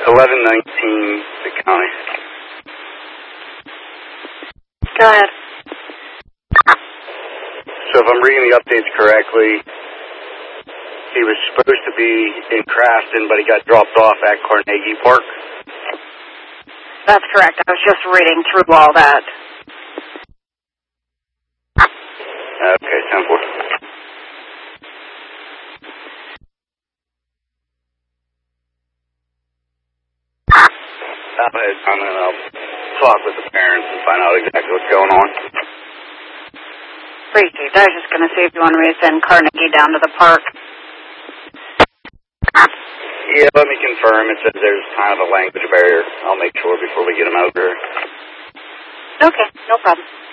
1119, the county. Go ahead. So if I'm reading the updates correctly, he was supposed to be in Crafton, but he got dropped off at Carnegie Park. That's correct. I was just reading through all that. Okay, 10-4. I'll head down and I'll talk with the parents and find out exactly what's going on. Appreciate it. I was just going to see if you wanted me to send Carnegie down to the park. Yeah, let me confirm. It says there's kind of a language barrier. I'll make sure before we get him out there. Okay, no problem.